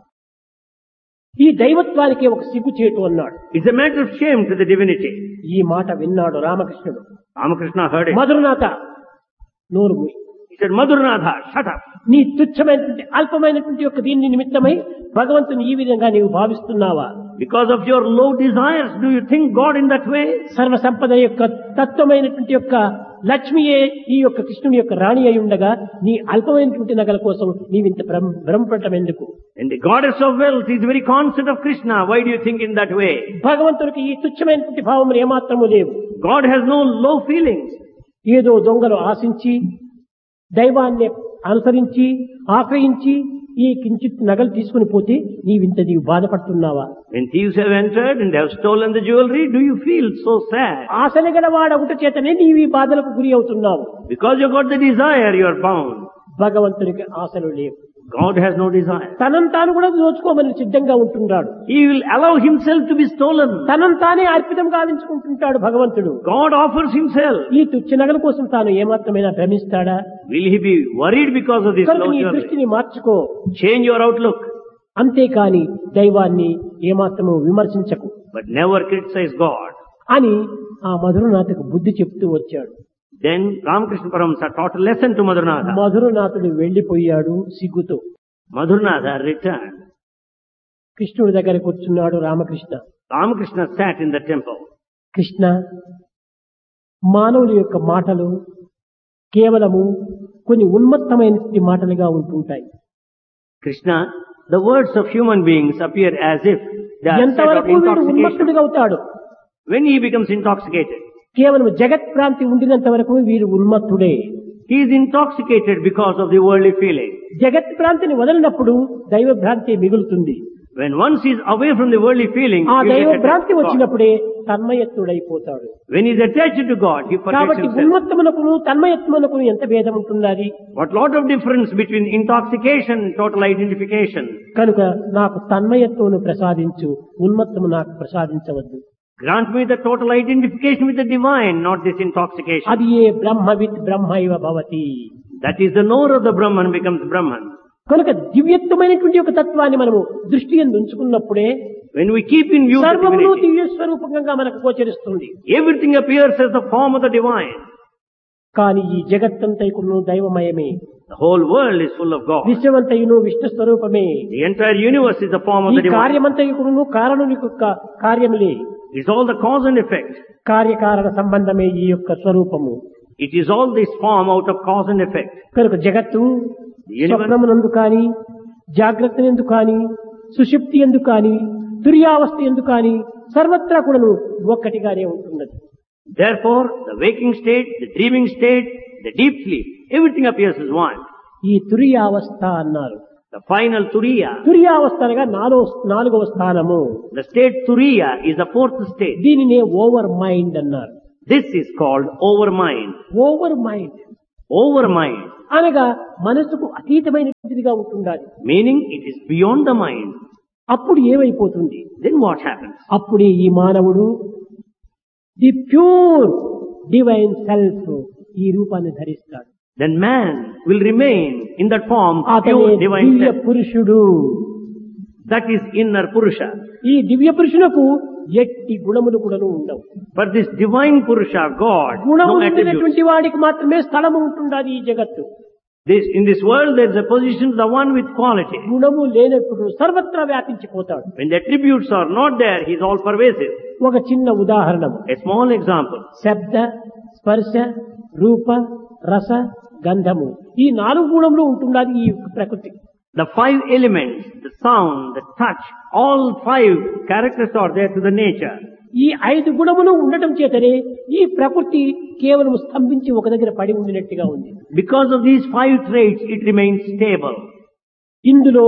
ఈ దైవత్వానికి ఒక సిగ్గుచేటు అన్నాడు. It's a matter of shame to the divinity. ఈ మాట విన్నాడు రామకృష్ణుడు. Ramakrishna heard it. మధురనాథ నోరు మూయి. He said, "Madhuranatha, shut up. నీ తుచ్చమైనటువంటి అల్పమైనటువంటి యొక్క దీన్ని నిమిత్తమై భగవంతుని ఈ విధంగా నీవు భావిస్తున్నావా? Because of your low desires, do you think God in that way?" సర్వ సంపద యొక్క తత్వమైనటువంటి యొక్క లక్ష్మియే ఈ యొక్క కృష్ణుని యొక్క రాణి అయి ఉండగా నీ అల్పమైనటువంటి నగల కోసం నీవింత భ్రమపడటం ఎందుకు? And the goddess of wealth is very conscious of Krishna. Why do you think in that way? భగవంతునికి ఈ తుచ్చమైనటువంటి భావములు ఏమాత్రము లేవు. God has no low feelings. ఏదో దొంగలు ఆశించి దైవాన్ని అనుసరించి ఆశ్రయించి ఈ కించిత్ నగలు తీసుకుని పోతే నీవు బాధపడుతున్నావా? When thieves have entered and have stolen the jewelry, do you feel so sad? ఆశలు గలవాడ ఒకటి చేతనే నీవు ఈ బాధలకు గురి అవుతున్నావు. Because you got the desire, you are bound. భగవంతునికి ఆశలు లేవు. God has no desire. తనను తాను కూడా దోచుకోమని సిద్ధంగా ఉంటున్నాడు. He will allow himself to be stolen. తనను తానే అర్పితం గావించుకుంటుంటాడు భగవంతుడు. God offers himself. ఈ తుచ్చ నగల కోసం తాను ఏమాత్రమైనా భ్రమిస్తాడా? Will he be worried because of this కనుక low నీ jewelry? దృష్టిని మార్చుకో. Change your outlook. అంతేకాని దైవాన్ని ఏమాత్రము విమర్శించకు. But never criticize God. అని ఆ మధురనాథకు బుద్ధి చెప్తూ వచ్చాడు. Then Ramakrishna Paramahamsa taught a lesson to Madhuranatha. మధురనాథుడు వెళ్లిపోయాడు సిగ్గుతో. Madhuranatha returned. కృష్ణుడి దగ్గర కూర్చున్నాడు Ramakrishna. Ramakrishna sat in the temple. Krishna, మానవుల యొక్క మాటలు కేవలము కొన్ని ఉన్మత్తమైన మాటలుగా ఉంటుంటాయి. Krishna, the words of human beings appear as if they are said of ఎంతవరకు వీడు intoxication. ఉన్మత్తుడిగా అవుతాడు? When he becomes intoxicated, కేవలం జగత్ భ్రాంతి ఉండినంత వరకు వీరు ఉన్మత్తుడే. he is intoxicated because of the worldly feeling. జగత్ భ్రాంతిని వదిలినప్పుడు దైవ భ్రాంతి మిగులుతుంది. When once he is away from the worldly feeling, ఆ he will దైవ get attached భ్రాంతి to God. వచ్చినప్పుడే తన్మయత్తుడైపోతాడు. When he is attached to God, he forgets కాబట్టి himself. ఉన్మత్తమునకును తన్మయత్వమునకును ఎంత భేదం ఉంటున్నది? What lot of difference between intoxication and total identification. కనుక నాకు తన్మయత్వమును ప్రసాదించు, ఉన్మత్తము నాకు ప్రసాదించవద్దు. Grant me the total identification with the divine, not this intoxication. అది ఏ బ్రహ్మవిత్ బ్రహ్మైవ భవతి. That is the knower of the Brahman becomes Brahman. కనుక దివ్యత్వమైనటువంటి ఒక తత్వాన్ని మనము దృష్టి యందు ఉంచుకున్నప్పుడే When we keep in view the సర్వమును divinity, దివ్య స్వరూపంగా మనకు గోచరిస్తుంది. everything appears as the form of the divine. కానీ ఈ జగత్తంతైకును దైవమయమే. The whole world is full of God. విశ్వమంతయును Vishnu స్వరూపమే. The entire universe is the form of ఈ the divine. కార్యమంతయుకును కారణుని యొక్క కార్యములే. It's all the cause and effect. కార్యకారణ సంబంధమే ఈ యొక్క స్వరూపము. It is all this form out of cause and effect. కనుక జగత్తు స్వప్నమునందు కాని జాగ్రత్త ఎందు కాని సుషుప్తి ఎందు కాని తుర్యావస్థ ఎందు కాని సర్వత్రా కూడాను ఒక్కటిగానే ఉంటున్నది. Therefore, the waking state, the dreaming state, the deep sleep, everything appears as one. ఈ తుర్యావస్థ అన్నారు. The final Turiya. తుర్యావస్థ అనగా నాలుగవ స్థానము. The state Turiya is the fourth state. దీనినే ఓవర్ మైండ్ అన్నారు. This is called overmind. Over mind over mind, అనగా మనసుకు అతీతమైనదిగా ఉంటుండాలి. meaning it is beyond the mind. అప్పుడు ఏమైపోతుంది? Then what happens? అప్పుడే ఈ మానవుడు ది ప్యూర్ డివైన్ సెల్ఫ్ ఈ రూపాన్ని ధరిస్తాడు. Then man will remain in that form, అతనే pure divine దివ్య self. పురుషుడు. That is inner Purusha. ఈ దివ్య పురుషులకు ఎట్టి గుణములు కూడా ఉండవు. For this divine Purusha, God, గుణము no attributes. ఉండినటువంటి వాడికి మాత్రమే స్థలము ఉంటుండాలి ఈ జగత్తు. In this world there is a position to the one with quality. గుణము లేనప్పుడు సర్వత్రా వ్యాపించిపోతాడు. When the attributes are not there, he is all pervasive. ఒక చిన్న ఉదాహరణ, A small example. శబ్ద, స్పర్శ, రూప, రస, గంధము ఈ 4 గుణములు ఉంటుండాలి ఈ ప్రకృతి. The 5 elements, the sound, the touch, all 5 characters are there to the nature. ఈ 5 గుణములు ఉండటం చేతనే ఈ ప్రకృతి కేవలం స్తంభించి ఒక దగ్గర పడి ఉండినట్టుగా ఉంది. Because of these 5 traits, it remains stable. ఇందులో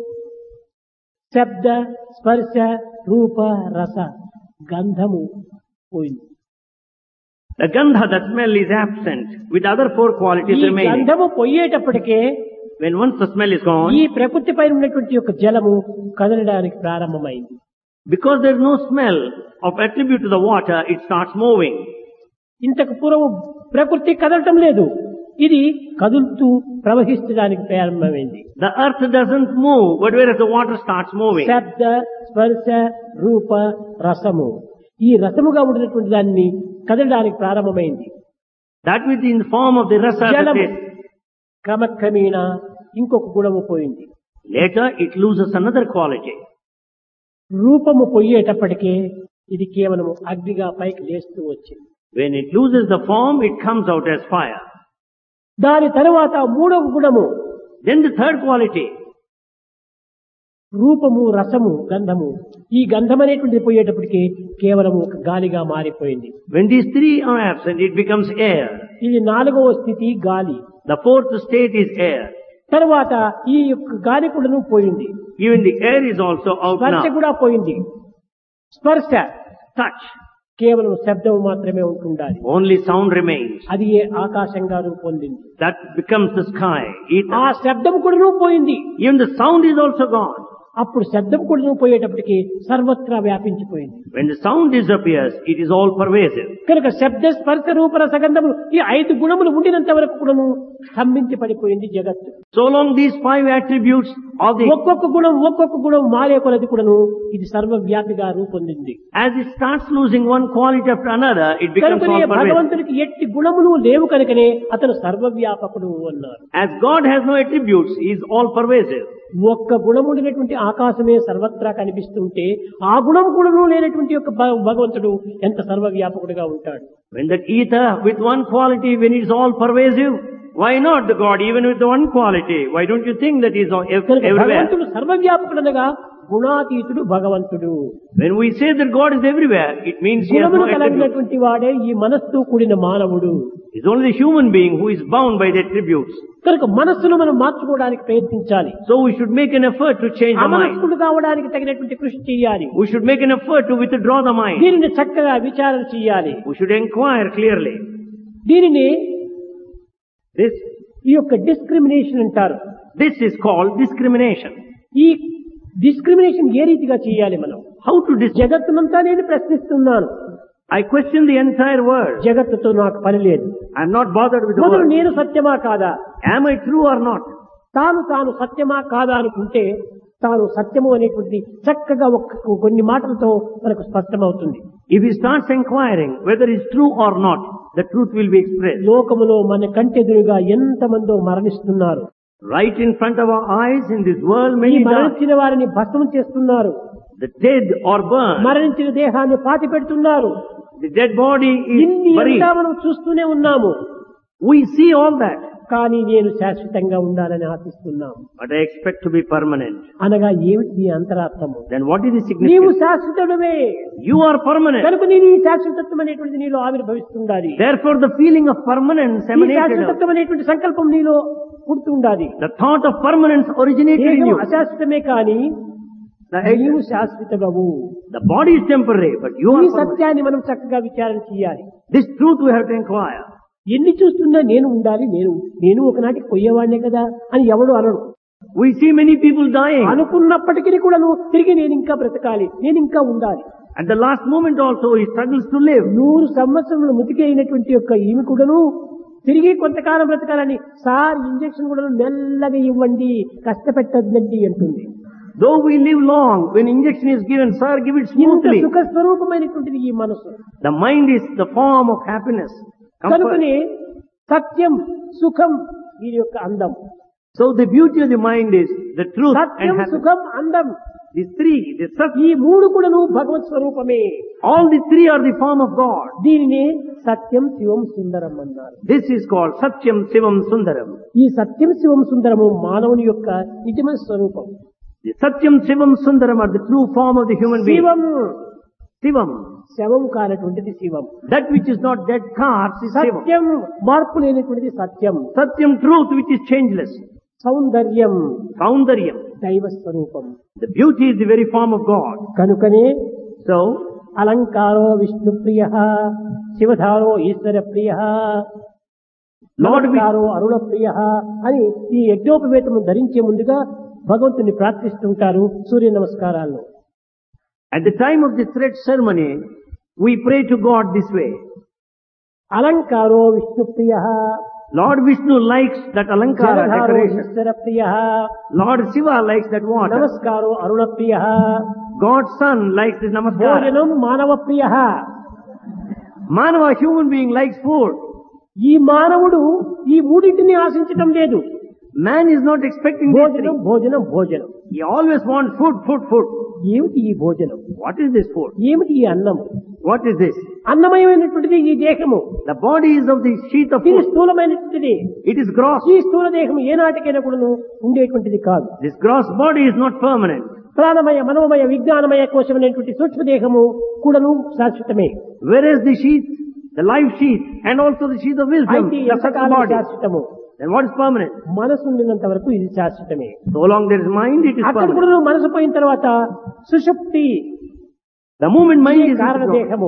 శబ్ద, స్పర్శ, రూప, రస, గంధము పోయింది. The gandha, the smell, is absent, with other 4 qualities ఈ remaining. గంధము పోయేటప్పటికే When once the smell is gone, ఈ ప్రకృతి పైన ఉన్నటువంటి యొక్క జలము కదలడానికి ప్రారంభమైంది. because there is no smell of attribute to the water, it starts moving. ఇంతకు పూర్వం ప్రకృతి కదలటం లేదు, ఇది కదులుతూ ప్రవహించడానికి ప్రారంభమైంది. The earth doesn't move, but whereas the water starts moving. శబ్ద, స్పర్శ, రూప, రసము ఈ రసముగా ఉండినటువంటి దాన్ని కదలడానికి ప్రారంభమైంది. That which in the form of the rasa, the జలము taste. క్రమక్రమేణా ఇంకొక గుణము పోయింది. Later it loses another quality. రూపము పోయేటప్పటికే ఇది కేవలము అగ్నిగా పైకి లేస్తూ వచ్చింది. When it loses the form, it comes out as fire. దాని తరువాత 3వ గుణము Then the third quality, రూపము, రసము, గంధము ఈ గంధం అనేటువంటిది పోయేటప్పటికి కేవలము ఒక గాలిగా మారిపోయింది. when these 3 are absent, it becomes air. ఇది 4వ స్థితి గాలి. The 4th state is air. తర్వాత ఈ యొక్క గాలి కూడాను పోయింది. Even the air is also out స్పర్శ now. కూడా పోయింది. స్పర్శ Touch, కేవలం శబ్దం మాత్రమే ఉంటుండాలి. only sound remains. అది ఏ ఆకాశంగా రూపొందింది. That becomes the sky, ఆ ether. శబ్దం కూడాను పోయింది. Even the sound is also gone. అప్పుడు శబ్దం కూడాను పోయేటప్పటికి సర్వత్రా వ్యాపించిపోయింది. When the sound disappears, it is all pervasive. కనుక శబ్ద, స్పర్శ, రూప, రస, గంధములు ఈ 5 గుణములు ఉండినంత వరకు కూడాను స్తంభించి పడిపోయింది జగత్తు. So long these 5 attributes of the, ఒక్కొక్క గుణం మారే కొలది కూడాను ఇది సర్వవ్యాపిగా రూపొందింది. as it starts losing one quality after another, it becomes కనుకనే all pervasive. భగవంతునికి ఎట్టి గుణములు లేవు కనుకనే అతను సర్వవ్యాపకుడు అన్నారు. As God has no attributes, he is all pervasive. ఒక్క గుణముడినటువంటి ఆకాశమే సర్వత్రా కనిపిస్తుంటే ఆ గుణం కూడా లేనటువంటి యొక్క భగవంతుడు ఎంత సర్వవ్యాపకుడిగా ఉంటాడు. When that ether with one quality, when it is all pervasive, why not the God even with the one quality? Why don't you think that he is కనుక everywhere? భగవంతుడు సర్వవ్యాపకుడనగా గుణాతీతుడు భగవంతుడు. When we say that God is everywhere, it means he has no గుణములు attributes. కలిగినటువంటి వాడే ఈ మనస్సు కూడిన మానవుడు. It is only the human being who is bound by the attributes. కనుక మనస్సును మనం మార్చుకోవడానికి ప్రయత్నించాలి. So we should make an effort to change the mind. అమనస్కుడు కావడానికి తగినటువంటి కృషి చేయాలి. We should make an effort to withdraw the mind. దీనిని చక్కగా విచారణ చేయాలి. We should inquire clearly. దీనిని This ఈ యొక్క డిస్క్రిమినేషన్ అంటారు. is called discrimination. ఈ డిస్క్రిమినేషన్ ఏ రీతిగా చేయాలి మనం? How to జగత్తునంతా నేను ప్రశ్నిస్తున్నాను. I question the entire world. జగత్తుతో నాకు పని లేదు. I am not bothered with the మొదలు world. నేను సత్యమా కాదా? Am I true or not? తాను సత్యమా కాదా అనుకుంటే తాను సత్యము అనేటువంటి చక్కగా కొన్ని మాటలతో మనకు స్పష్టమవుతుంది. If he starts inquiring whether it's true or not, the truth will be expressed. లోకములో మన కంటెదురుగా ఎంతమందో మరణిస్తున్నారు. Right in front of our eyes in this world, ఈ many die. మరణించిన వారిని భస్మం చేస్తున్నారు. The dead are burned. మరణించిన దేహాన్ని పాతి పెడుతున్నారు. The dead body ఇన్ని is buried. అంతా మనం చూస్తూనే ఉన్నాము. We see all that. కానీ నేను శాశ్వతంగా ఉండాలని ఆశిస్తున్నాము. But I expect to be permanent. అనగా ఏమిటి నీ అంతరార్థము? Then what is the నీవు significance? శాశ్వతుడవే You are permanent. కనుక నేను ఈ శాశ్వతత్వం అనేటువంటి నీలో ఆవిర్భవిస్తుండాలి. Therefore the feeling of permanence ఈ emanated out. శాశ్వతత్వం అనేటువంటి సంకల్పం నీలో పుడుతుండాలి. The thought of permanence originated in దేహం you. అశాశ్వతమే కానీ నీవు శాశ్వతమవు. The body is temporary, but you ఈ are permanent. సత్యాన్ని మనం చక్కగా విచారణ చేయాలి. This truth we have to inquire. ఎన్ని చూస్తున్నా నేను ఉండాలి, నేను ఒకనాటికి పోయేవాడినే కదా అని ఎవడు అనడు. We see many people dying. అనుకున్నప్పటికీ కూడా తిరిగి నేను ఇంకా బ్రతకాలి, నేను ఇంకా ఉండాలి. At the last moment also he struggles to live. 100 సంవత్సరములు ముతికి అయినటువంటి యొక్క ఈమె కూడాను తిరిగి కొంతకాలం బ్రతకాలని సార్ ఇంజెక్షన్ కూడా మెల్లగా ఇవ్వండి, కష్టపెట్టద్దండి అంటుంది. Though we live long, when injection is given, sir, give it ఇంత smoothly. సుఖ స్వరూపమైనటువంటిది ఈ మనసు. The mind is the form of happiness. Comfort. కనుకనే సత్యం సుఖం దీని యొక్క అందం. So the beauty of the mind is the truth and Satyam happiness. సుఖం అందం These three, the sat, ఈ మూడు కూడాను భగవత్ స్వరూపమే. all the three are the form of God. దీనిని సత్యం శివం సుందరం అన్నారు. This is called Satyam Sivam Sundaram. ఈ సత్యం శివం సుందరము మానవుని యొక్క నిజమైన స్వరూపం. The Satyam Sivam Sundaram are the true form of the human being. Shivam Sivam. శవం కానటువంటిది శివం. That which is not dead cards is Sivam. సత్యం మార్పు లేనటువంటిది సత్యం. Satyam truth which is changeless. సౌందర్యం Soundaryam. దైవ స్వరూపం. The beauty is the very form of God. కనుకనే So, అలంకారో Vishnu ప్రియ, శివధారో ఈశ్వర ప్రియ, Lord నమస్కారో అరుణ ప్రియ అని ఈ యజ్ఞోపవేతము ధరించే ముందుగా భగవంతుని ప్రార్థిస్తుంటారు సూర్య నమస్కారాల్లో. at the time of the thread ceremony, we pray to God this way. అలంకారో Vishnu Priya, Lord Vishnu likes that Alankara జలధారో decoration. Eshwara Priya, Lord Shiva likes that water. నమస్కారో Aruna Priya, God's son likes this namaskara. భోజనం మానవ ప్రియ. Manava, human being, likes food. ఈ మానవుడు ఈ మూడింటిని ఆశించటం లేదు. Man is not expecting these భోజనం three. భోజనం భోజనం. He always wants food, food, food. ఏమిటి ఈ భోజనం? What is this food? ఏమిటి ఈ అన్నము? What is this? అన్నమయమైనటువంటిది ఈ దేహము. The body is of the sheath of ఇది food. స్థూలమైనటువంటిది. It is gross. ఈ స్థూల దేహం ఏనాటికైనా కూడా ఉండేటువంటిది కాదు. This gross body is not permanent. ప్రాణమయ మనోమయ విజ్ఞానమయ కోశమైనటువంటి సూక్ష్మ దేహము కూడాను శాశ్వతమే. Whereas the sheath, the life sheath, and also the sheath of wisdom, అయితే the subtle ఎంతకాలం body. శాశ్వతము? Then what is permanent? మనసు ఉండినంత వరకు ఇది శాశ్వతమే. So long there is mind, it is అక్కడ permanent. కూడా మనసు పోయిన తర్వాత సుషుప్తి The moment mind is కారణ gone. దేహము.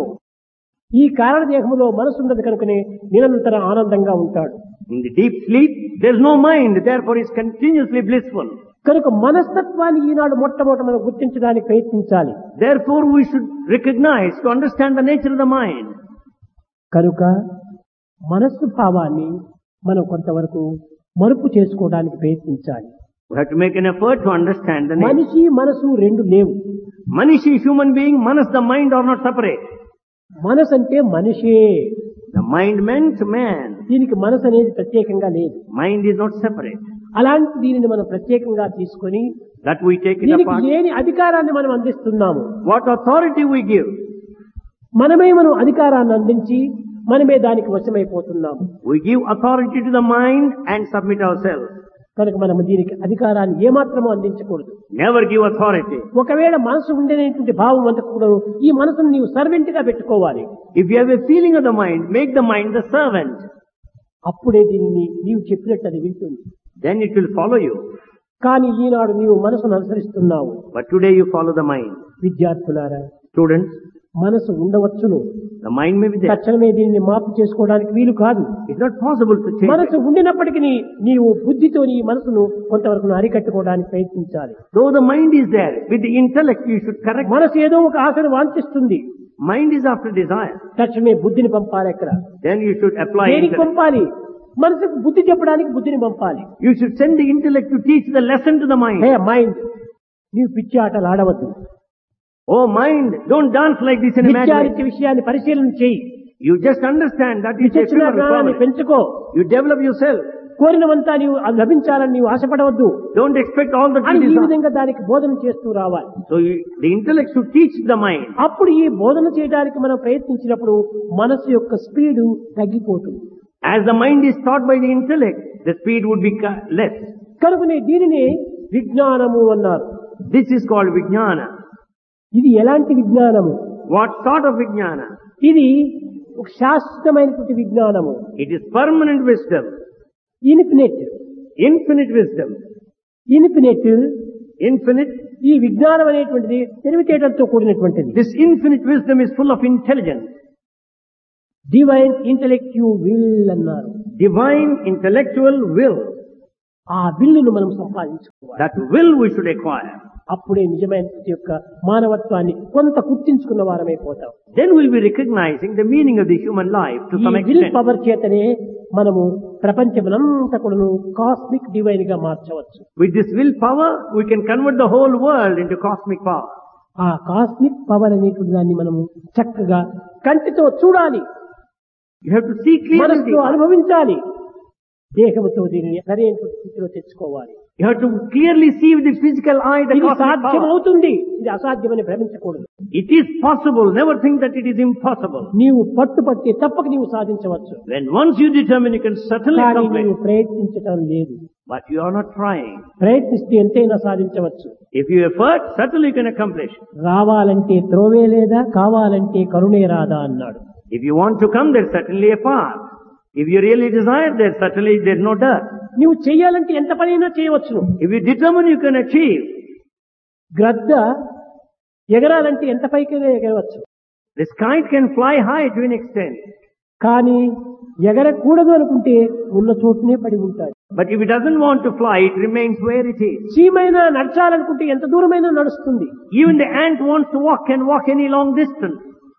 ఈ కారణ దేహములో మనసు ఉన్నది కనుకనే నిరంతర ఆనందంగా ఉంటాడు. In the deep sleep, there is no mind, therefore he is continuously blissful. కనుక మనస్తత్వాన్ని ఈనాడు మొట్టమొదట మనం గుర్తించడానికి ప్రయత్నించాలి. Therefore we should recognize, to understand the nature of the mind. కనుక మనస్సు భావాన్ని మనం కొంతవరకు మరుపు చేసుకోవడానికి ప్రయత్నించాలి. We have to make an effort to understand the nature. మనిషి మనసు రెండు లేవు. Manishi, human being, manas, the mind are not separate. మనసు అంటే మనిషే. The mind meant man. దీనికి మనసు అనేది ప్రత్యేకంగా లేదు. Mind is not separate. అలాంటి దీనిని మనం ప్రత్యేకంగా తీసుకొని That we take it దీనికి apart. లేని అధికారాన్ని మనం అందిస్తున్నాము. What authority we give? మనమే మనం అధికారాన్ని అందించి మనమే దానికి వశమైపోతున్నాము. We give authority to the mind and submit ourselves. కనుక మనం దీనికి అధికారాన్ని ఏమాత్రమూ అందించకూడదు. Never give authority. ఒకవేళ మనసు ఉండేటువంటి భావం అంతా కూడా ఈ మనసును నీవు సర్వెంట్ గా పెట్టుకోవాలి. If you have a feeling of the mind, make the mind the servant. అప్పుడే దీనిని నీవు చెప్పినట్టు అది వింటుంది. Then it will follow you. కానీ ఈనాడు నీవు మనసును అనుసరిస్తున్నావు. But today you follow the mind. విద్యార్థులారా, Students, మనసు ఉండవచ్చును, the mind may be there. తక్షణమే దీనిని మార్పు చేసుకోవడానికి వీలు కాదు. It's not possible to change మనసు it. ఉండినప్పటికీ నీవు బుద్ధితో నీ మనసును కొంతవరకు అరికట్టుకోవడానికి ప్రయత్నించాలి. Though the mind is there, with the intellect you should correct. మనసు ఏదో ఒక ఆశను వాంఛిస్తుంది. Mind is after desire. తక్షణమే బుద్ధిని పంపాలి. అక్కడ Then you should apply దేనికి intellect. పంపాలి? మనసుకు బుద్ధి చెప్పడానికి బుద్ధిని పంపాలి. You should send the intellect to teach the lesson to the mind. Hey mind, నీవు పిచ్చి ఆటలు ఆడవద్దు. Oh mind, don't dance like this in imagination. విచారించే విషయాన్ని పరిశీలన చేయి. You just understand that is a విచక్షణ pure జ్ఞానాన్ని permanent. పెంచుకో. You develop yourself. కోరినవంతా నీవు అది లభించాలని నీవు ఆశపడవద్దు Don't expect all that అని you ఈ desire. విధంగా దానికి బోధన చేస్తూ రావాలి. So the intellect should teach the mind. అప్పుడు ఈ బోధన చేయడానికి మనం ప్రయత్నించినప్పుడు మనసు యొక్క స్పీడు తగ్గిపోతుంది. As the mind is taught by the intellect, the speed would be less. కనుకనే దీనిని విజ్ఞానము అన్నారు. This is called Vijnana. ఇది ఎలాంటి విజ్ఞానము? What sort of Vijnana? ఇది ఒక శాశ్వతమైనటువంటి విజ్ఞానము. It is permanent wisdom, infinite. infinite wisdom. Infinite Infinite. ఈ విజ్ఞానం అనేటువంటిది తెలివితేటలతో కూడినటువంటిది. This infinite wisdom is full of intelligence. Divine ఇంటెలెక్టివ్ will అన్నారు. Divine intellectual will. ఆ విల్లును మనం సంపాదించుకోవాలి. That will we should acquire. అప్పుడే నిజమైన యొక్క మానవత్వాన్ని కొంత గుర్తించుకున్న వారమైపోతాం. Then we'll be recognizing the meaning of the human life to ఈ some విల్ extent. పవర్ చేతనే మనము ప్రపంచమునంతా కూడాను కాస్మిక్ డివైన్ గా మార్చవచ్చు. With this will power, we can convert the whole world into cosmic power. ఆ కాస్మిక్ పవర్ అనేటువంటి దాన్ని మనము చక్కగా కంటితో చూడాలి, You have to see clearly. మనసుతో అనుభవించాలి, దేహముతో దీనిని సరైనటువంటి స్థితిలో తెచ్చుకోవాలి. You have to clearly see with the physical eye the ఇది cosmic సాధ్యం power. అవుతుంది, ఇది అసాధ్యమని భ్రమించకూడదు. It is possible. Never think that it is impossible. నీవు పట్టుపట్టి తప్పక నీవు సాధించవచ్చు. When once you determine, you can certainly కానీ accomplish. నీవు ప్రయత్నించటం లేదు. But you are not trying. ప్రయత్నిస్తే ఎంతైనా సాధించవచ్చు. If you effort, certainly you can accomplish. రావాలంటే త్రోవే లేదా, కావాలంటే కరుణే రాదా అన్నాడు. If you want to come, there's certainly a path. If you really desire, there's no dirt. నీవు చెయ్యాలంటే ఎంత పనైనా చేయవచ్చును. If you determine, you can achieve. గ్రద్ద ఎగరాలంటే ఎంత పైకైనా ఎగరవచ్చు. This kite can fly high to an extent. కానీ ఎగరకూడదు అనుకుంటే ఉన్న చోటునే పడి ఉంటాడు. But if it doesn't want to fly, it remains where it is. చీమైనా నడచాలనుకుంటే ఎంత దూరమైనా నడుస్తుంది. Even the ant wants to walk, can walk any long distance.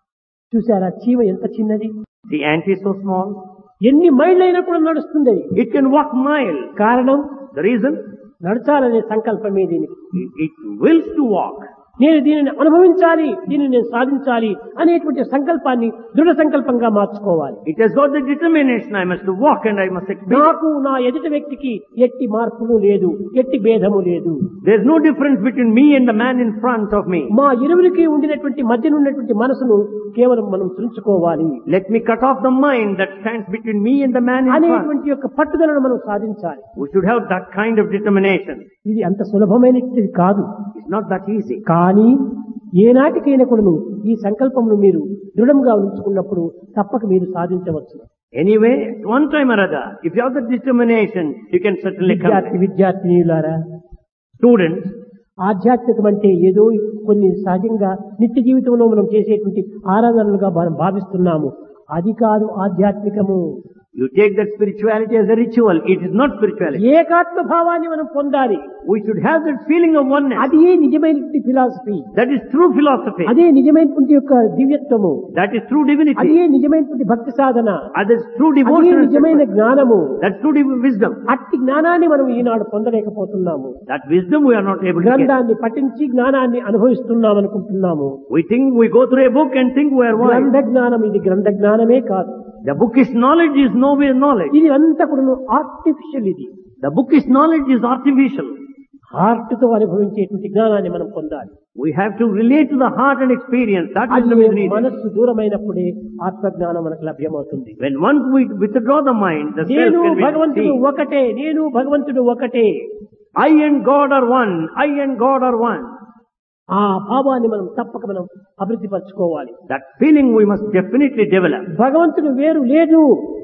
చూసారా చీమ ఎంత చిన్నది, The ant is so small. ఎన్ని మైళ్ళైనా కూడా నడుస్తుంది అది. It can walk miles. కారణం The reason? నడచాలనే సంకల్పమే దీనికి. It wills to walk. నేను దీనిని అనుభవించాలి, దీనిని నేను సాధించాలి అనేటువంటి సంకల్పాన్ని దృఢ సంకల్పంగా మార్చుకోవాలి. It has got the determination, I must walk and I must experience. నాకు నా ఎదుటి వ్యక్తికి ఎట్టి మార్పులు లేదు, ఎట్టి భేదము లేదు. There's no difference between me and the man in front of me. మా ఇరువురికి ఉండినటువంటి మధ్యన ఉన్నటువంటి మనసును కేవలం మనం తుంచుకోవాలి. Let me cut off the mind that stands between me and the man in front. అనేటువంటి యొక్క పట్టుదలను మనం సాధించాలి. We should have that kind of determination. ఇది అంత సులభమైనది కాదు. It's not that easy. కానీ ఏనాటికైనా కూడా ఈ సంకల్పమును మీరు దృఢంగా ఉంచుకున్నప్పుడు తప్పక మీరు సాధించవచ్చు. Anyway, at one time or other, if you have the determination, you can certainly come. విద్యార్థినిలారా, Students, ఆధ్యాత్మికం అంటే ఏదో కొన్ని సహజంగా నిత్య జీవితంలో మనం చేసేటువంటి ఆరాధనలుగా మనం భావిస్తున్నాము. అది కాదు ఆధ్యాత్మికము. you take that spirituality as a ritual. It is not spirituality. ఏకాత్మ భావాన్ని మనం పొందాలి. We should have that feeling of oneness. అది నిజమైనటువంటి philosophy. That is true philosophy. అదే నిజమైనటువంటి యొక్క దివ్యత్వము. That is true divinity. అదే నిజమైనటువంటి భక్తి సాధన. That is true అదే devotion. నిజమైన జ్ఞానము. That's true wisdom. అట్టి జ్ఞానాన్ని మనం ఈనాడు పొందలేకపోతున్నాము. That wisdom we are not able to get. గ్రంథాన్ని పఠించి జ్ఞానాన్ని అనుభవిస్తున్నాం అనుకుంటున్నాము. We think we go through a book and think we are wise. గ్రంథ జ్ఞానం ఇది గ్రంథ జ్ఞానమే కాదు. The bookish knowledge is nowhere knowledge. ఇది అంతా కూడా ఆర్టిఫిషియల్. ఇది The bookish knowledge is artificial. Heart తో అనుభవించేటువంటి జ్ఞానాన్ని మనం పొందాలి. We have to relate to the heart and experience. That wisdom is needed. మనస్సు దూరమైనప్పుడే ఆత్మజ్ఞానం మనకు లభ్యమవుతుంది. When once we withdraw the mind, the self నేను can be భగవంతుడు seen. ఒకటే, నేను భగవంతుడు ఒకటే. I and God are one. I and God are one. ఆ భావాన్ని మనం తప్పక మనం అభివృద్ధి పరచుకోవాలి. That feeling we must definitely develop. భగవంతుడు వేరు లేదు.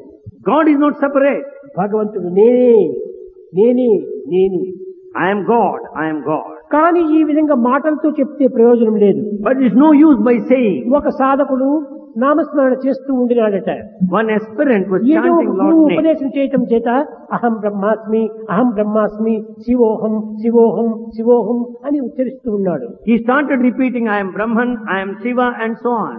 God is not separate. భగవంతుడు నేనే, నేనే, నేనే. I am God. I am God. కానీ ఈ విధంగా మాటలతో చెప్తే ప్రయోజనం లేదు. But it's no use by saying. ఒక సాధకుడు నామస్మరణ చేస్తూ ఉండినాడట. One aspirant was ఏదో chanting గురువు Lord's name. ఉపదేశం చేయటం చేత అహం బ్రహ్మాస్మి, అహం బ్రహ్మాస్మి, శివోహం, శివోహం, శివోహం అని ఉచ్చరిస్తూ ఉన్నాడు. He started repeating, I am Brahman, I am Shiva, and so on.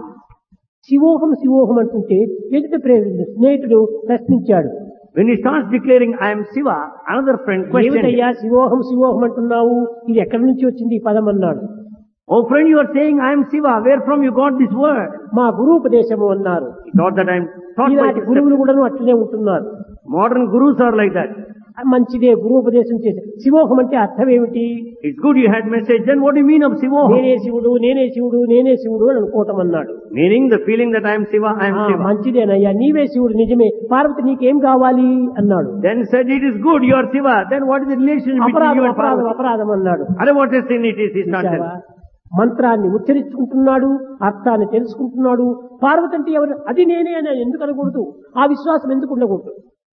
శివోహం శివోహం అంటుంటే ఎదుట స్నేహితుడు ప్రశ్నించాడు. When he starts declaring, I am Shiva, another friend questioned ఏమిటయ్యా him. శివోహం శివోహం అంటున్నావు, ఇది ఎక్కడి నుంచి వచ్చింది ఈ పదం అన్నాడు. Oh friend, you are saying, I am Shiva, where from you got this word? మా గురు ఉపదేశము అన్నారు. He thought that I am taught by ఈనాటి this. గురువులు కూడా అట్లనే ఉంటున్నారు. Modern gurus are like that. మంచిదే గురు ఉపదేశం చేసి. శివోహం అంటే అర్థం ఏమిటి? It's good you had message, then what do you mean of Shiva? నేనే శివుడు, నేనే శివుడు, నేనే శివుడు అని అనుకోవటం అన్నాడు. Meaning the feeling that I am Shiva, I am Shiva. మంచిదేనయ్యా, నీవే శివుడు నిజమే, పార్వతి నీకేం కావాలి అన్నాడు. Then said, it is good, you are Shiva. Then what is the relation between you అపరాధం and అపరాధం Parvati? అపరాధం అన్నాడు. Are what a sin it is, he started. చూశావా? మంత్రాన్ని ఉచ్చరించుకుంటున్నాడు, అర్థాన్ని తెలుసుకుంటున్నాడు. పార్వతి అంటే ఎవరు? అది నేనే అని ఎందుకు అనకూడదు? ఆ విశ్వాసం ఎందుకు ఉండకూడదు?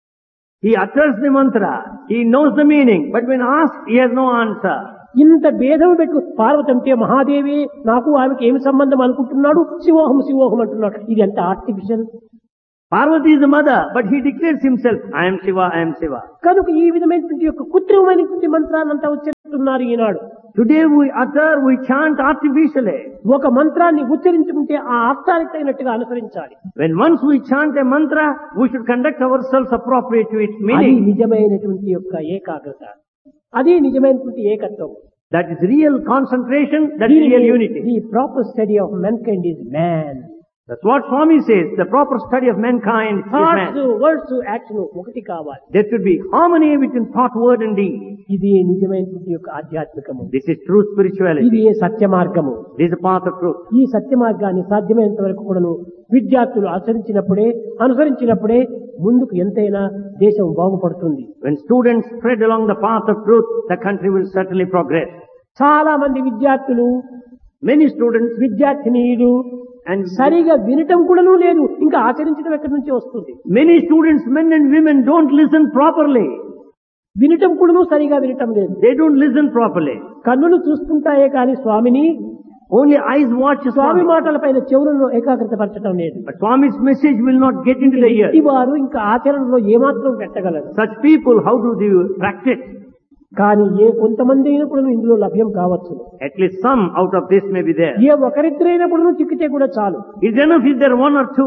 He utters the mantra, he knows the meaning, but when asked, he has no answer. ఇంత భేదం పెట్టు. పార్వతి అంటే మహాదేవి, నాకు ఆమెకి ఏమి సంబంధం అనుకుంటున్నాడు, శివోహం శివోహం అంటున్నాడు. ఇది ఎంత artificial. Parvati is the mother, but he declares himself, I am Shiva, I am Shiva. కనుక ఈ విధమైనటువంటి యొక్క కృత్రిమమైనటువంటి మంత్రాలంతా ఉచ్చరిస్తున్నారు ఈనాడు. Today we chant artificially. ఒక మంత్రాన్ని ఉచ్చరించుకుంటే ఆ అర్థానికి తగినట్టుగా అనుసరించాలి. When once we chant a mantra, we should conduct ourselves appropriate to its అది meaning. నిజమైనటువంటి యొక్క ఏకాగ్రత, అది నిజమైనటువంటి ఏకత్వం. That is real concentration, that is real unity. The proper study of mankind is man. That's what Swami says. The proper study of mankind is thoughts, man. Words, action ఒకటి కావాలి. There should be harmony between thought, word and deed. ఇది నిజమైనటువంటి యొక్క ఆధ్యాత్మికము. This is true ఇది spirituality. సత్య మార్గము. This is the path of truth. ఈ సత్య మార్గాన్ని సాధ్యమైనంత వరకు కూడాను విద్యార్థులు అనుసరించినప్పుడే ముందుకు ఎంతైనా దేశం బాగుపడుతుంది. When students tread along the path of truth, the country will certainly progress. చాలా మంది విద్యార్థులు, Many students విద్యార్థినీయులు and సరిగా వినటం కూడాను లేదు, ఇంకా ఆచరించడం ఎక్కడి నుంచి వస్తుంది? many students, men and women, don't listen properly. వినటం కూడాను సరిగా వినటం లేదు. They don't listen properly. కన్నులు చూస్తుంటాయే కానీ స్వామిని, Only eyes watch స్వామి Swami. మాటల పైన చెవులను ఏకాగ్రత పరచడం లేదు. But Swami's message will not get into the ear. వారు ఇంకా ఆచరణలో ఏమాత్రం పెట్టగలరు. Such people, how do they practice? కానీ కొంతమంది అయినప్పుడు ఇందులో లభ్యం కావచ్చు. At least some out of this may be there. ఒకరిద్దరైనప్పుడు చిక్కితే కూడా చాలు. It's enough if there are one or two.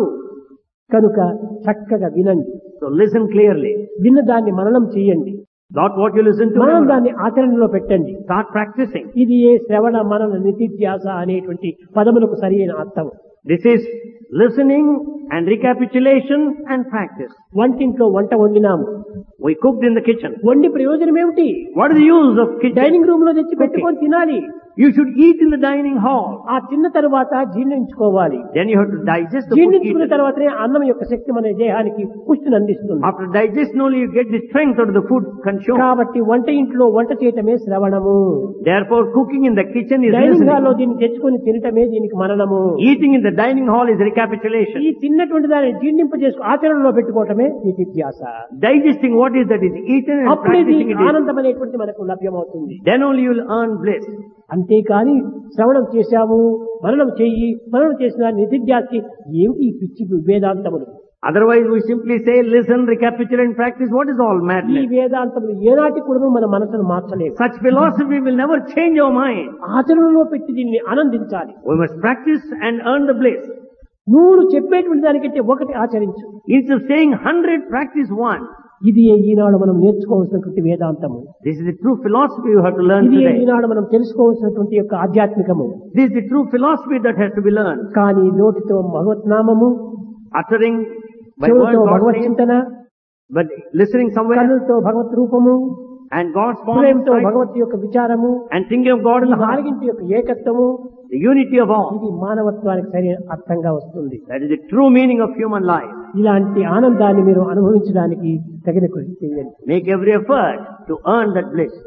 కనుక చక్కగా వినండి. So listen clearly. విన్న దాన్ని మననం చేయండి. Not what you listen to. మనం దాన్ని ఆచరణలో పెట్టండి. Start practicing. ఇది శ్రవణ మనన నిధిధ్యాస అనేటువంటి పదములకు సరైన అర్థం. This is listening and recapitulation and practice. వంటింట్లో వంట వండినాము, We cooked in the kitchen. వండి ప్రయోజనం ఏమిటి? What is the use of kitchen? Dining room లో తెచ్చి పెట్టుకొని తినాలి. You should eat in the dining hall. ఆ తిన్న తర్వాత జీర్ణించుకోవాలి. Then you have to digest the food జీర్ణించుకున్న eaten. తర్వాతనే అన్నం యొక్క శక్తి మన దేహానికి పుష్టిని అందిస్తుంది. After digestion only you get the strength out of the food consumed. కాబట్టి వంట ఇంట్లో వంట చేయటమే శ్రవణము. Therefore cooking in the kitchen is dining హాల్లో listening. దీన్ని తెచ్చుకొని తినటమే దీనికి మననము. Eating in the dining hall is recapitulation. ఈ తిన్నటువంటి దాన్ని జీర్ణింపజేసుకు ఆచరణలో పెట్టుకోవటమే నిధిధ్యాస. Digesting what is that is eaten and అప్పుడే practicing it. ఆనందం అనేటువంటి మనకు లభ్యమవుతుంది. Then only you will earn bliss. అంతేకాని శ్రవణం చేశాము, మననం చేసిన నిధిధ్యాసి ఏమిటి ఈ పిచ్చి వేదాంతములు? Otherwise we simply say listen, recapitulate and practice. What is all ఈ madness? వేదాంతములు ఏనాటి కూడా మన మనసును మార్చలేవు. Such philosophy will never change our mind. ఆచరణలో పెట్టి దీన్ని ఆనందించాలి. We must practice and earn the bliss. నూరు చెప్పేటువంటి దానికంటే ఒకటి ఆచరించు. Instead of saying 100, practice one. ఇది ఈనాడు మనం నేర్చుకోవాల్సినటువంటి వేదాంతము. This is the true philosophy you have to learn ఇది today. ఈనాడు మనం తెలుసుకోవాల్సినటువంటి యొక్క ఆధ్యాత్మికము. This is the true philosophy that has to be learned. కానీ నోటితో భగవత్ నామము, Uttering by చెవులతో word భగవత్ God's name, చింతన, but listening somewhere కన్నులతో భగవత్ రూపము, and God's form హృదయంతో inside, భగవత్ యొక్క విచారము, and thinking of God in the heart, నాలుగింటి యొక్క ఏకత్వము, the unity of all. ఇది మానవత్వానికి సరైన అర్థంగా వస్తుంది. That is the true meaning of human life. ఇలాంటి ఆనందాన్ని మీరు అనుభవించడానికి తగిన కృషి చేయండి. Make every effort to earn that bliss.